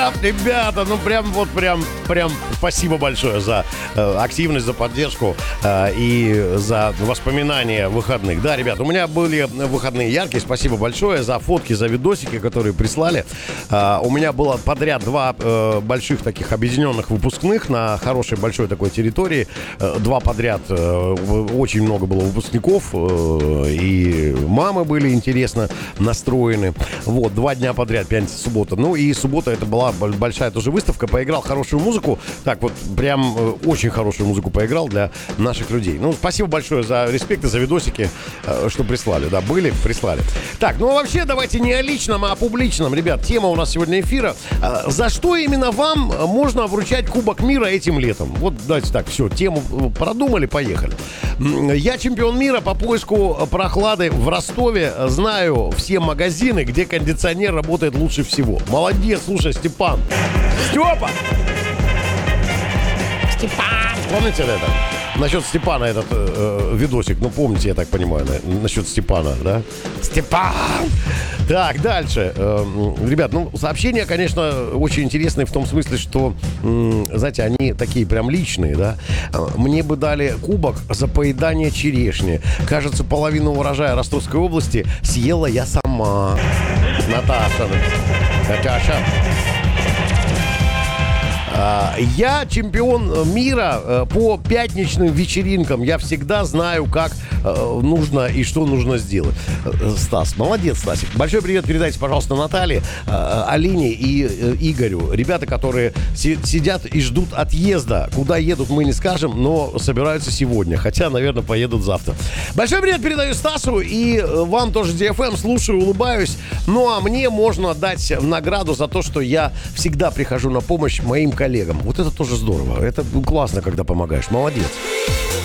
ребята, ну прям спасибо большое за активность, за поддержку и за воспоминания выходных. Да, ребят, у меня были выходные яркие. Спасибо большое за фотки, за видосики, которые прислали. У меня было подряд 2 больших таких объединенных выпускных на хорошей большой такой территории. 2 подряд. Очень много было выпускников. И мамы были интересно настроены. Вот, 2 дня подряд, пятница, суббота. Ну и суббота это была большая тоже выставка. Поиграл хорошую музыку. Так вот, прям очень хорошую музыку поиграл для наших людей. Ну, спасибо большое за респект и за видосики, что прислали. Да, были, прислали. Так, ну вообще давайте не о личном, а о публичном. Ребят, тема у нас сегодня эфира. За что именно вам можно вручать Кубок мира этим летом? Вот давайте так, все, тему продумали, поехали. Я чемпион мира по поиску прохлады в Ростове. Знаю все магазины, где кондиционер работает лучше всего. Молодец, слушай, Степан. Степа! Степан! Помните это? Насчет Степана этот видосик, ну помните, я так понимаю, насчет Степана, да? Степан! Так, дальше. Ребят, ну сообщения, конечно, очень интересные в том смысле, что, знаете, они такие прям личные, да? Мне бы дали кубок за поедание черешни. Кажется, половину урожая Ростовской области съела я сама. Наташа. Я чемпион мира по пятничным вечеринкам. Я всегда знаю, как нужно и что нужно сделать. Стас, молодец, Стасик. Большой привет передайте, пожалуйста, Наталье, Алине и Игорю. Ребята, которые сидят и ждут отъезда. Куда едут, мы не скажем, но собираются сегодня. Хотя, наверное, поедут завтра. Большой привет передаю Стасу и вам тоже, DFM. Слушаю, улыбаюсь. Ну, а мне можно дать награду за то, что я всегда прихожу на помощь моим коллегам. Вот это тоже здорово. Это классно, когда помогаешь. Молодец.